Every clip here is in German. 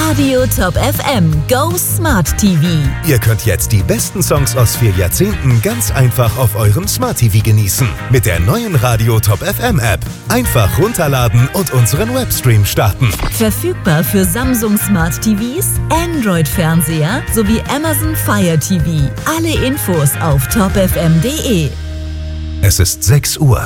Radio Top FM Go Smart TV. Ihr könnt jetzt die besten Songs aus 4 Jahrzehnten ganz einfach auf eurem Smart TV genießen. Mit der neuen Radio Top FM App. Einfach runterladen und unseren Webstream starten. Verfügbar für Samsung Smart TVs, Android-Fernseher sowie Amazon Fire TV. Alle Infos auf topfm.de. Es ist 6 Uhr.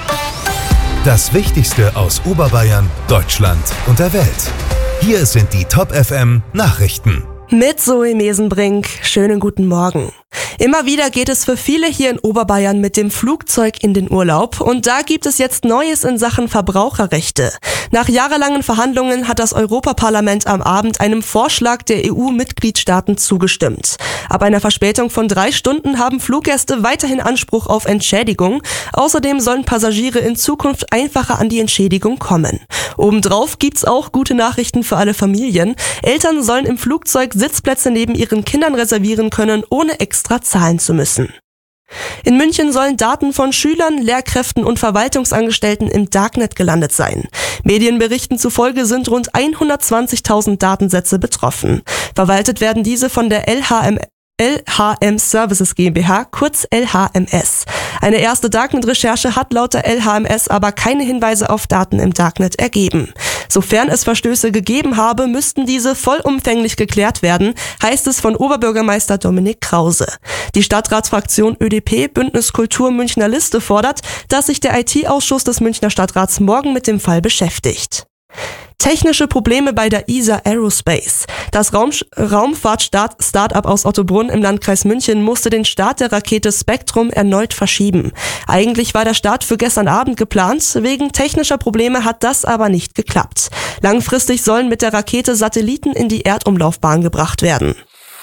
Das Wichtigste aus Oberbayern, Deutschland und der Welt. Hier sind die Top FM Nachrichten. Mit Zoe Mesenbrink. Schönen guten Morgen. Immer wieder geht es für viele hier in Oberbayern mit dem Flugzeug in den Urlaub und da gibt es jetzt Neues in Sachen Verbraucherrechte. Nach jahrelangen Verhandlungen hat das Europaparlament am Abend einem Vorschlag der EU-Mitgliedstaaten zugestimmt. Ab einer Verspätung von 3 Stunden haben Fluggäste weiterhin Anspruch auf Entschädigung. Außerdem sollen Passagiere in Zukunft einfacher an die Entschädigung kommen. Obendrauf gibt's auch gute Nachrichten für alle Familien. Eltern sollen im Flugzeug Sitzplätze neben ihren Kindern reservieren können, ohne extra zahlen zu müssen. In München sollen Daten von Schülern, Lehrkräften und Verwaltungsangestellten im Darknet gelandet sein. Medienberichten zufolge sind rund 120.000 Datensätze betroffen. Verwaltet werden diese von der LHM Services GmbH, kurz LHMS. Eine erste Darknet-Recherche hat laut der LHMS aber keine Hinweise auf Daten im Darknet ergeben. Sofern es Verstöße gegeben habe, müssten diese vollumfänglich geklärt werden, heißt es von Oberbürgermeister Dominik Krause. Die Stadtratsfraktion ÖDP Bündnis Kultur Münchner Liste fordert, dass sich der IT-Ausschuss des Münchner Stadtrats morgen mit dem Fall beschäftigt. Technische Probleme bei der ESA Aerospace. Das Raumfahrt-Startup aus Ottobrunn im Landkreis München musste den Start der Rakete Spektrum erneut verschieben. Eigentlich war der Start für gestern Abend geplant, wegen technischer Probleme hat das aber nicht geklappt. Langfristig sollen mit der Rakete Satelliten in die Erdumlaufbahn gebracht werden.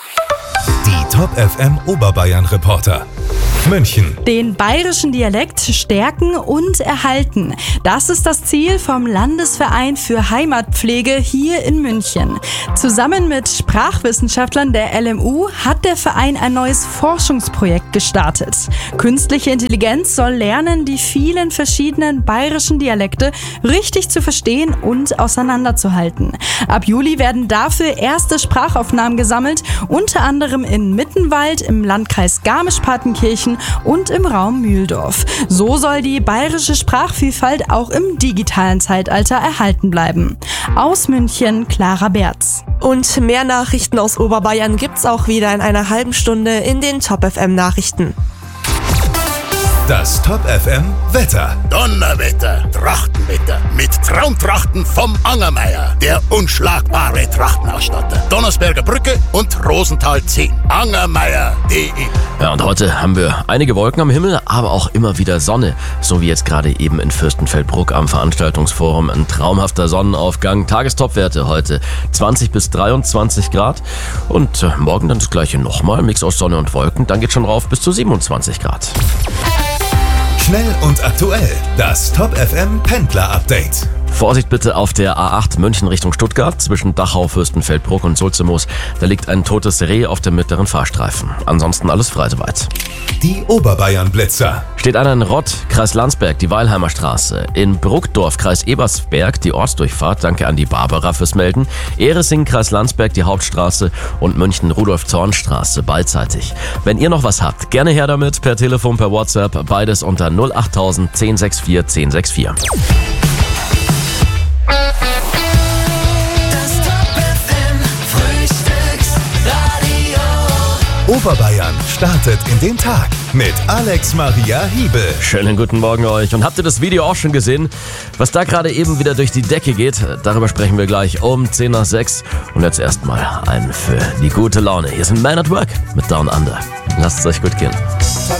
Die Top FM Oberbayern Reporter. München. Den bayerischen Dialekt stärken und erhalten. Das ist das Ziel vom Landesverein für Heimatpflege hier in München. Zusammen mit Sprachwissenschaftlern der LMU hat der Verein ein neues Forschungsprojekt gestartet. Künstliche Intelligenz soll lernen, die vielen verschiedenen bayerischen Dialekte richtig zu verstehen und auseinanderzuhalten. Ab Juli werden dafür erste Sprachaufnahmen gesammelt, unter anderem in Mittenwald, im Landkreis Garmisch-Partenkirchen und im Raum Mühldorf. So soll die bayerische Sprachvielfalt auch im digitalen Zeitalter erhalten bleiben. Aus München, Clara Berz. Und mehr Nachrichten aus Oberbayern gibt's auch wieder in einer halben Stunde in den Top FM Nachrichten. Das Top FM Wetter. Donnerwetter, Trachtenwetter mit Traumtrachten vom Angermeier, der unschlagbare Trachtenausstatter. Donnersberger Brücke und Rosenthal 10. Angermeier.de. Ja, und heute haben wir einige Wolken am Himmel, aber auch immer wieder Sonne. So wie jetzt gerade eben in Fürstenfeldbruck am Veranstaltungsforum. Ein traumhafter Sonnenaufgang. Tagestopwerte heute 20 bis 23 Grad. Und morgen dann das gleiche nochmal. Mix aus Sonne und Wolken. Dann geht schon rauf bis zu 27 Grad. Schnell und aktuell. Das Top FM Pendler Update. Vorsicht bitte auf der A8 München Richtung Stuttgart zwischen Dachau, Fürstenfeldbruck und Sulzemoos. Da liegt ein totes Reh auf dem mittleren Fahrstreifen. Ansonsten alles frei soweit. Die Oberbayern Blitzer. Steht einer in Rott, Kreis Landsberg, die Weilheimer Straße. In Bruckdorf, Kreis Ebersberg, die Ortsdurchfahrt. Danke an die Barbara fürs Melden. Ehresing, Kreis Landsberg, die Hauptstraße. Und München, Rudolf-Zorn-Straße, beidseitig. Wenn ihr noch was habt, gerne her damit. Per Telefon, per WhatsApp. Beides unter 08000 1064 1064. Oberbayern startet in den Tag mit Alex Maria Hiebel. Schönen guten Morgen euch. Und habt ihr das Video auch schon gesehen? Was da gerade eben wieder durch die Decke geht, darüber sprechen wir gleich um 10 nach 6. Und jetzt erstmal einen für die gute Laune. Hier sind Man at Work mit Down Under. Lasst es euch gut gehen.